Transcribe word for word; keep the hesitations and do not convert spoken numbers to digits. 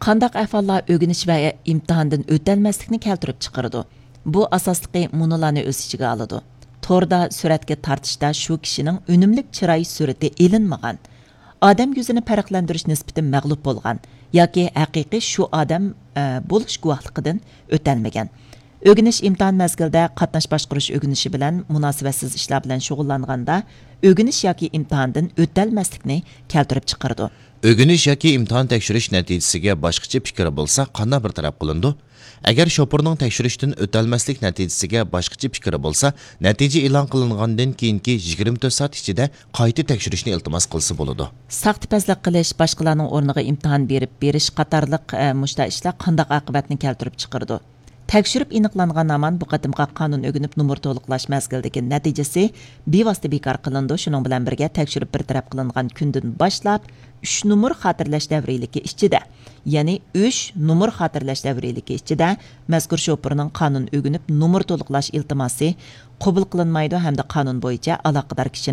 qandaq ahvollar o'rganish va imtihondan o'tolmaslikni keltirib chiqaradi. Bu asosliqi munolarni o'z ichiga oladi. Torda suratga tortishda shu kishining unumlik chiroy surati elinmagan, odam yuzini farqlantirish nisbati mag'lub bo'lgan yoki haqiqiy shu odam e, bo'lish guvohligidan o'tolmagan. O'rganish imtihon mazgilida qatnash boshqarish o'rganishi bilan munosabatsiz ishlar bilan shug'ullanganda o'rganish yoki imtihondan o'tolmaslikni keltirib chiqaradi. O'rganish yoki imtihon tekshirish natijasiga boshqacha fikr bo'lsa, qanday bir taraf qilindi? Agar shopurning tekshirishdan o'tolmaslik natijasiga boshqacha fikr bo'lsa, natija e'lon qilingandan keyingi yigirma to'rt soat ichida qayta tekshirishni iltimos qilsa bo'ladi. Saxtipazlik qilish, boshqalarning o'rniga imtihon berib berish qatorliq e, mushta ishlar qanday oqibatni keltirib chiqardi? Tekshirib aniqlangan aman bu qatimqa qonun o'rganib numur to'liqlash mazgildagi natijasi bevosita bekor qilindi. Shuning bilan birga tekshirib bir taraf qilingan kundan boshlab uch numur xotirlash davriligi ichida, ya'ni uch numur xotirlash davriligi ichida mazkur shopurning qonun o'rganib numur to'liqlash iltimosi qabul qilinmaydi hamda qonun bo'yicha aloqador kishi